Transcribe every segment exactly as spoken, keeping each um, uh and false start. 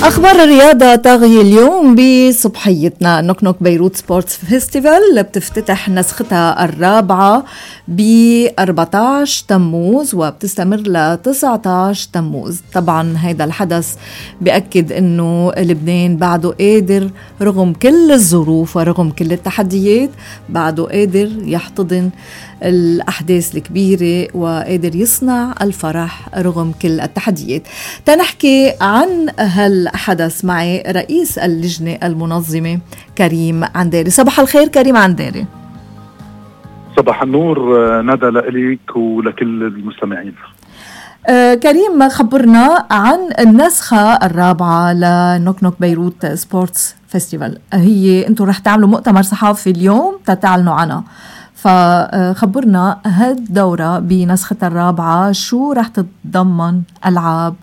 أخبار الرياضة طاغية اليوم بصبحيتنا. نوك نوك بيروت سبورتس فيستيفال بتفتتح نسختها الرابعة ب أربعة عشر تموز وبتستمر ل تسعة عشر تموز. طبعا هيدا الحدث بيأكد انه لبنان بعده قادر رغم كل الظروف ورغم كل التحديات بعده قادر يحتضن الأحداث الكبيرة وقادر يصنع الفرح رغم كل التحديات. تنحكي عن هالحدث معي رئيس اللجنة المنظمة كريم عنداري. صباح الخير كريم عنداري. صباح النور ندى لك ولكل المستمعين. آه كريم، خبرنا عن النسخة الرابعة لنوك نوك بيروت سبورتس فيستيفال. هي انتم رح تعملوا مؤتمر صحافي اليوم تتعلنوا عنها، فخبرنا هالدورة بنسختها الرابعة شو رح تتضمن ألعاب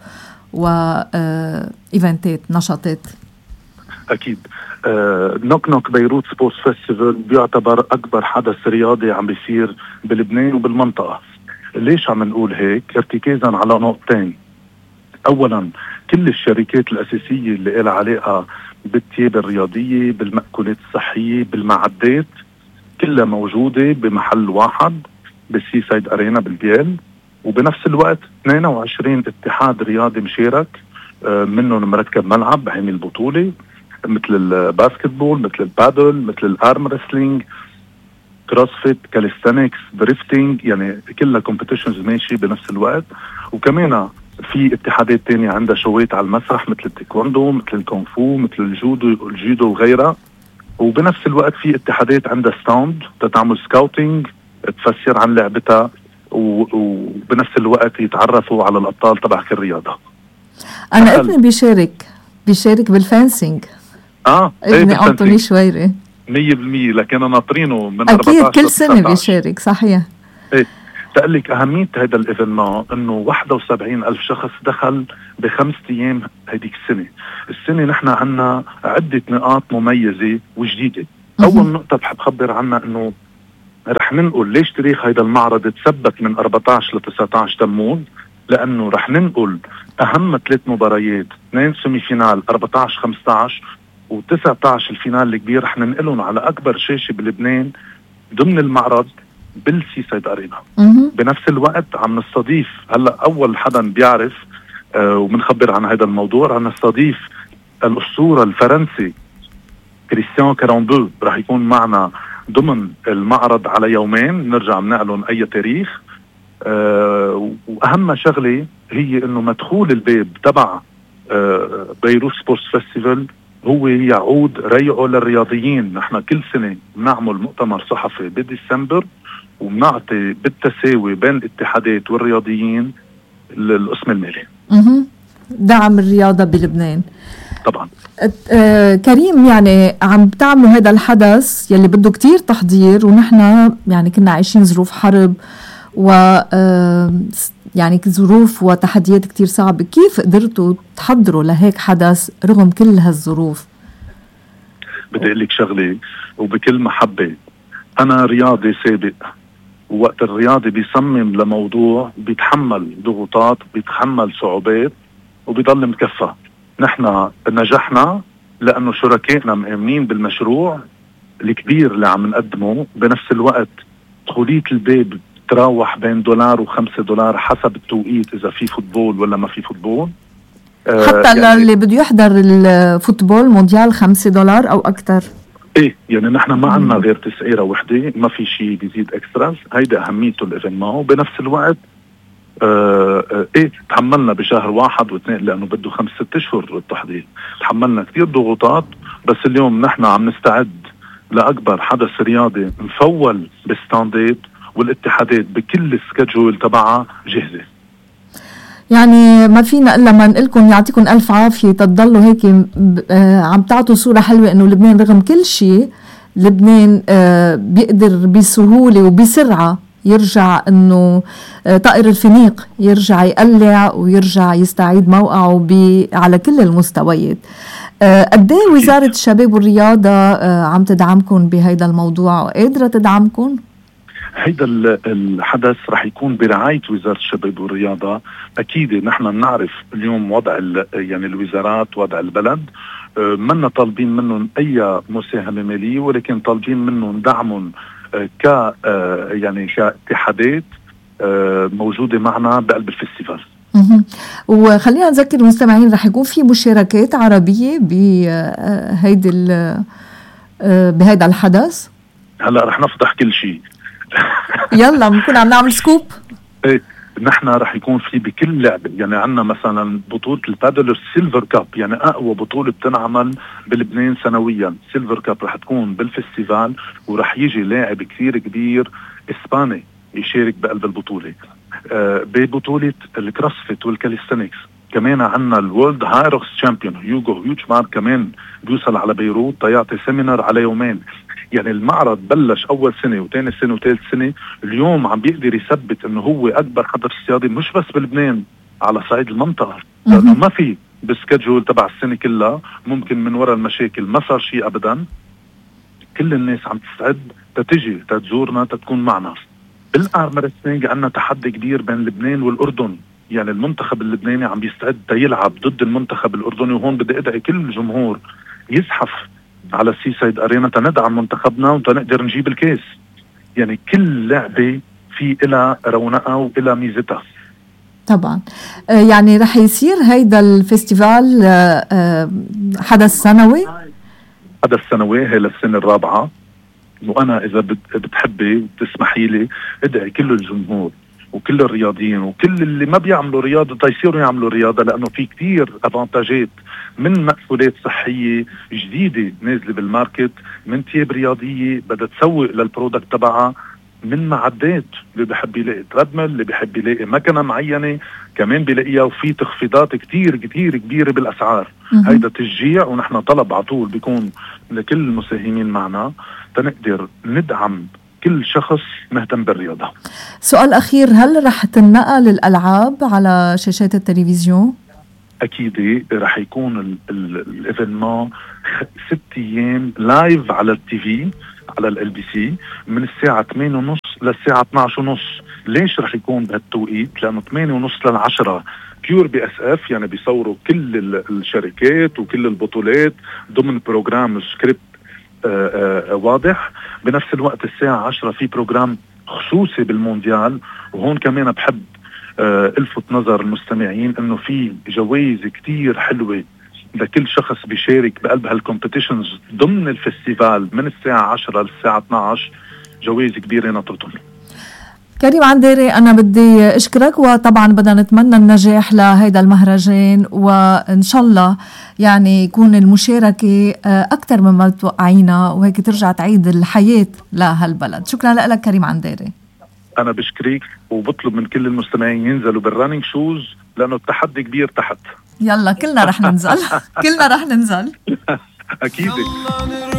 وإيفنتات نشاطات. أكيد نوك نوك بيروت سبورتس فيستيفال بيعتبر أكبر حدث رياضي عم بيصير بلبنان وبالمنطقة. ليش عم نقول هيك؟ ارتكازا على نقطتين. أولا كل الشركات الأساسية اللي لها علاقة بالتياب الرياضية بالمأكولات الصحية بالمعدات كلها موجودة بمحل واحد بالسي سايد أرينا بالبيال، وبنفس الوقت اثنين وعشرين اتحاد رياضي مشارك منهم مركب ملعب بهيمي البطولة مثل الباسكتبول مثل البادل مثل الارم ريسلينج كروسفيت كاليستانكس دريفتينج، يعني كلها كومبيتيشنز ماشي بنفس الوقت. وكمان في اتحادات تانية عندها شويت على المسرح مثل التايكوندو مثل الكونغ-فو مثل الجودو الجودو وغيرها. وبنفس الوقت في اتحادات عندها ستاند تتعمل سكاوتينج تفسر عن لعبتها وبنفس الوقت يتعرفوا على الأبطال تبع كل رياضة. أنا ابني بيشارك بيشارك بالفانسينج. آه ابني أنطوني شويري مية بالمية، لكن ناطرينه من أكيد كل سنة بيشارك. صحيح. إيه تقلك أهمية هذا الإيفنمان إنه واحد وسبعين ألف شخص دخل بخمس أيام هذيك السنة. السنة نحن عنا عدة نقاط مميزة وجديدة. أول نقطة بحب خبر عنها إنه رح ننقل ليش تاريخ هذا المعرض تثبت من أربعة عشر ل تسعة عشر تموز، لأنه رح ننقل أهم ثلاث مباريات اثنين سيمي فينال أربعة عشر خمسة عشر وتسعة عشر الفينال الكبير رح ننقلهم على أكبر شاشة بلبنان ضمن المعرض بالسي سايد أرينا. بنفس الوقت عم نستضيف هلا أول حدا بيعرف آه ومنخبر عن هذا الموضوع، عم نستضيف الأسطورة الفرنسي كريستيان كارامبو رح يكون معنا ضمن المعرض على يومين نرجع نعلن أي تاريخ. آه وأهم شغلة هي إنه مدخول الباب تبع آه بيروت سبورتس فيستيفال هو يعود ريعه للرياضيين. نحن كل سنة بنعمل مؤتمر صحفي بديسمبر وبنعطي بالتساوي بين الاتحادات والرياضيين القسم المالي. دعم الرياضة بلبنان طبعا. آه كريم، يعني عم بتعملوا هذا الحدث يلي بده كتير تحضير، ونحن يعني كنا عايشين ظروف حرب و آه يعني ظروف وتحديات كتير صعبة. كيف قدرتوا تحضروا لهيك حدث رغم كل هالظروف؟ بدي أقول لك شغلة وبكل محبة، أنا رياضي سابق، ووقت الرياضي بيصمم لموضوع بيتحمل ضغوطات بيتحمل صعوبات وبيضل مكفى. نحن نجحنا لأنه شركائنا مؤمنين بالمشروع الكبير اللي عم نقدمه. بنفس الوقت دخولية الباب تراوح بين دولار وخمسة دولار حسب التوقيت إذا في فوتبول ولا ما في فوتبول. آه حتى يعني اللي بده يحضر الفوتبول مونديال خمسة دولار أو أكتر. ايه يعني نحن ما عنا غير تسعيرة وحدة، ما في شيء بيزيد اكستراز. هيدا أهميته الإيفنمان. وبنفس الوقت آه آه ايه تحملنا بشهر واحد واثنين لأنه بده خمس ست أشهر التحضير. تحملنا كتير ضغوطات، بس اليوم نحن عم نستعد لأكبر حدث رياضي مفول بستاندات والاتحادات بكل السكجول تبعها جاهزة. يعني ما فينا إلا ما نقلكم يعطيكم ألف عافية تضلوا هيك عم تعطوا صورة حلوة إنه لبنان رغم كل شيء لبنان بيقدر بسهولة وبسرعة يرجع إنه طائر الفينيق يرجع يقلع ويرجع يستعيد موقعه على كل المستويات. قد ايه وزارة الشباب والرياضة عم تدعمكم بهذا الموضوع وقادرة تدعمكم؟ هيدا الحدث رح يكون برعاية وزارة الشباب والرياضة. أكيد نحن بنعرف اليوم وضع يعني الوزارات وضع البلد، منا طالبين منهم أي مساهمة مالية، ولكن طالبين منهم دعمهم ك يعني كاتحادات موجودة معنا بقلب الفستيفال. وخلينا نذكر المستمعين رح يكون في مشاركات عربية بهيدا بهيدا الحدث. هلا رح نفضح كل شيء. يلا بنكون عم نعمل سكوب. ايه نحن رح يكون في بكل لعبة، يعني عنا مثلا بطولة البادل سيلفر كاب، يعني اقوى بطولة بتنعمل بلبنان سنويا. سيلفر كاب رح تكون بالفستيفال، ورح يجي لاعب كثير كبير اسباني يشارك بقلب البطولة. آه ببطولة الكروسفيت والكاليستانكس كمان عنا الورلد هايروكس تشامبيون هيوغو هيوتشمار كمان بيوصل على بيروت تيعطي سيمينار على يومين. يعني المعرض بلش اول سنه وثاني سنه وثالث سنه، اليوم عم بيقدر يثبت انه هو اكبر حدث رياضي مش بس بلبنان، على صعيد المنطقه، لانه ما في بالسكجول تبع السنه كلها، ممكن من وراء المشاكل ما صار شيء ابدا. كل الناس عم تستعد تتجي تتزورنا تتكون معنا. بالارم ريسلينج عندنا تحدي كبير بين لبنان والاردن، يعني المنتخب اللبناني عم بيستعد يلعب ضد المنتخب الاردني، وهون بدي ادعي كل الجمهور يزحف على السي سايد ارينا تندعم منتخبنا وتنقدر نجيب الكاس. يعني كل لعبه في إلها رونقها وإلها ميزتها. طبعا يعني رح يصير هيدا الفستيفال حدث سنوي حدث سنوي هي للسنه الرابعه، وانا اذا بتحبي وبتسمحي لي ادعي كل الجمهور وكل الرياضيين وكل اللي ما بيعملوا رياضه تيصيروا يعملوا رياضه، لانه في كتير افانتاجات من مأكولات صحيه جديده نازله بالماركت، من تياب رياضيه بدها تسوق للبرودكت تبعها، من معدات اللي بيحب يلاقي ترادمل، اللي بيحب يلاقي مكنه معينه كمان بيلاقيها، وفي تخفيضات كتير كتير كبيره بالاسعار. هيدا تشجيع، ونحن طلب على طول بيكون لكل المساهمين معنا تنقدر ندعم كل شخص مهتم بالرياضه. سؤال اخير، هل رح تنقل الالعاب على شاشات التلفزيون؟ اكيد رح يكون الايفينمون ست ايام لايف على التي في على ال بي سي من الساعة ثمانية ونص للساعة اثني عشر ونص. ليش رح يكون بهالتوقيت؟ لأنه ثمانية ونص للعشرة بيور بي اس اف، يعني بيصوروا كل الشركات وكل البطولات ضمن بروجرام سكريبت آآ آآ واضح. بنفس الوقت الساعة عشرة في بروجرام خصوصي بالمونديال، وهون كمان بحب الفت نظر المستمعين انه في جوائز كتير حلوة لكل شخص بيشارك بقلب هالكومبيتيشنز ضمن الفستيفال من الساعة عشرة للساعة اثني عشر. جوائز كبيرة ناطرتهم. كريم عنديري، أنا بدي أشكرك، وطبعا بدنا نتمنى النجاح لهيدا المهرجان، وإن شاء الله يعني يكون المشاركة أكثر مما توقعينا، وهيك ترجع تعيد الحياة لهالبلد. شكرا لك كريم عنديري. أنا بشكرك، وبطلب من كل المستمعين ينزلوا بالرانينج شوز، لأنه التحدي كبير تحت. يلا كلنا رح ننزل كلنا رح ننزل أكيد.